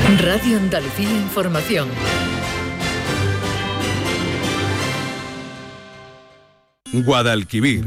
Radio Andalucía Información. Guadalquivir.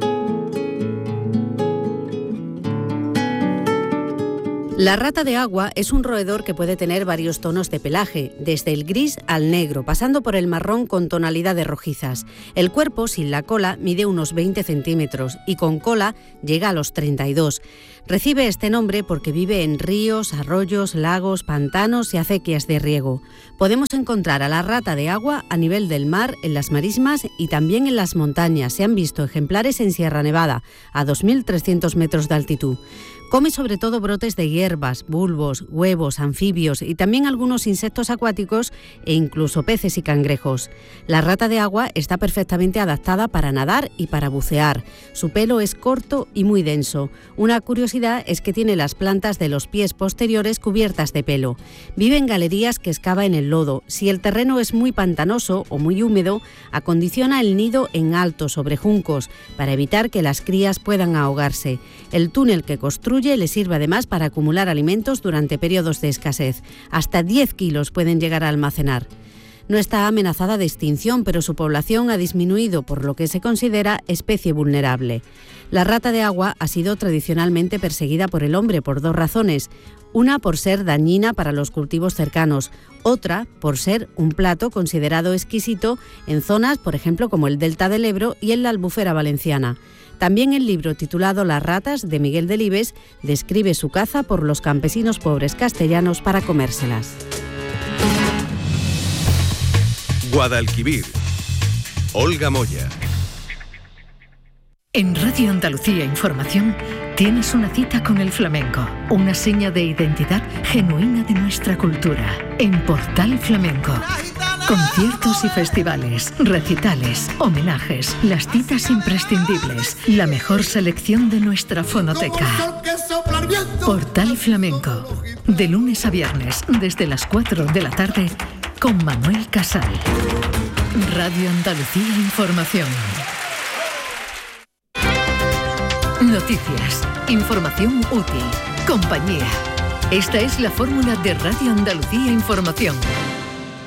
La rata de agua es un roedor que puede tener varios tonos de pelaje, desde el gris al negro, pasando por el marrón con tonalidades rojizas. El cuerpo, sin la cola, mide unos 20 centímetros y con cola llega a los 32. Recibe este nombre porque vive en ríos, arroyos, lagos, pantanos y acequias de riego. Podemos encontrar a la rata de agua a nivel del mar, en las marismas y también en las montañas. Se han visto ejemplares en Sierra Nevada, a 2.300 metros de altitud. Come sobre todo brotes de hierbas, bulbos, huevos, anfibios y también algunos insectos acuáticos e incluso peces y cangrejos. La rata de agua está perfectamente adaptada para nadar y para bucear. Su pelo es corto y muy denso. Una curiosidad es que tiene las plantas de los pies posteriores cubiertas de pelo. Vive en galerías que excava en el lodo. Si el terreno es muy pantanoso o muy húmedo, acondiciona el nido en alto sobre juncos para evitar que las crías puedan ahogarse. El túnel que construye le sirve además para acumular alimentos durante periodos de escasez. Hasta 10 kilos pueden llegar a almacenar. No está amenazada de extinción, pero su población ha disminuido, por lo que se considera especie vulnerable. La rata de agua ha sido tradicionalmente perseguida por el hombre por dos razones. Una por ser dañina para los cultivos cercanos, otra por ser un plato considerado exquisito en zonas, por ejemplo, como el Delta del Ebro y en la Albufera valenciana. También el libro titulado Las ratas, de Miguel Delibes, describe su caza por los campesinos pobres castellanos para comérselas. Guadalquivir. Olga Moya. En Radio Andalucía Información tienes una cita con el flamenco, una seña de identidad genuina de nuestra cultura. En Portal Flamenco. Conciertos y festivales, recitales, homenajes, las citas imprescindibles, la mejor selección de nuestra fonoteca. Portal Flamenco, de lunes a viernes, desde las 4 de la tarde, con Manuel Casal. Radio Andalucía Información. Noticias, información útil, compañía. Esta es la fórmula de Radio Andalucía Información.